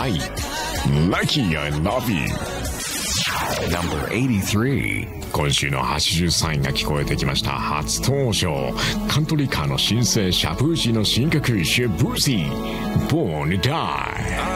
愛 Lucky I love you Number 83. 今週の83位が聞こえてきました。初登場カントリーカーの新星シャブージーの新曲シャブージー Born to Die